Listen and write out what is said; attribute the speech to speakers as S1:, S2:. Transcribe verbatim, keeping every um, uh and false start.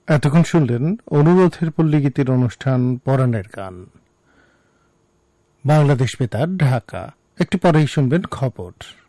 S1: এতক্ষণ শুনলেন অনুরোধের পল্লীগীতির অনুষ্ঠান পরাণের গান। বাংলাদেশ বেতার ঢাকা। একটু পরেই শুনবেন খবর।